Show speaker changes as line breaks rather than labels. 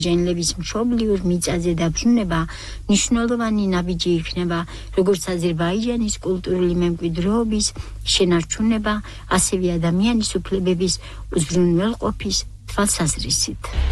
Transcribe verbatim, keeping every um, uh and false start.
ჟენლების მშობლიურ მიწაზე დაბრუნება მნიშვნელოვანი ნაბიჯი იქნება როგორც აზერბაიჯანის კულტურული მემკვიდრეობის შენარჩუნება, ასევე ადამიანის უფლებების უზრუნველყოფის თვალსაზრისით.